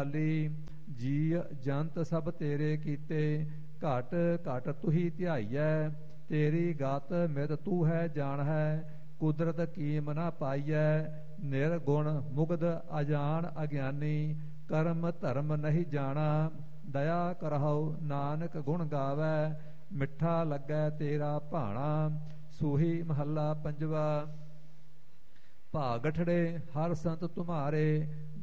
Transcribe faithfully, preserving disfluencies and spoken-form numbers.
ਦਇਆਲੀ। ਜੀ ਜੰਤ ਸਭ ਤੇਰੇ ਕੀਤੇ, ਘਟ ਘਟ ਤੁਹੀ ਧਿਆਈਐ। ਤੇਰੀ ਗਤ ਮਿਤ ਤੂੰ ਹੈ ਜਾਣ ਹੈ, ਕੁਦਰਤ ਕੀਮ ਨਾ ਪਾਈਐ। ਨਿਰਗੁਣ ਮੁਗਧ ਅਜਾਨ ਅਗਿਆਨੀ, ਕਰਮ ਧਰਮ ਨਹੀਂ ਜਾਣਾ। ਦਇਆ ਕਰਹੁ ਨਾਨਕ ਗੁਣ ਗਾਵੈ, ਮਿੱਠਾ ਲੱਗੈ ਤੇਰਾ ਭਾਣਾ। ਸੂਹੀ ਮਹੱਲਾ ਪੰਜਵਾ। ਭਾਗਠੜੇ ਹਰ ਸੰਤ ਤੁਮਾਰੇ,